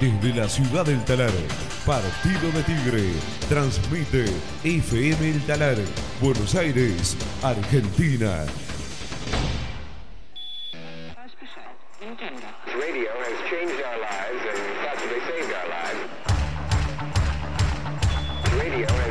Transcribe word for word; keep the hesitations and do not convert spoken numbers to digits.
Desde la ciudad del Talar, Partido de Tigre, transmite F M El Talar, Buenos Aires, Argentina. Radio has changed our lives and possibly saved our lives. Radio